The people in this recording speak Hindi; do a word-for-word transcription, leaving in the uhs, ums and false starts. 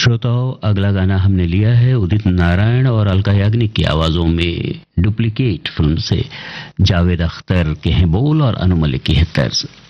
श्रोताओं, अगला गाना हमने लिया है उदित नारायण और अलका याग्निक की आवाजों में, डुप्लीकेट फिल्म से। जावेद अख्तर के हैं बोल और अनु मलिक की है तर्ज।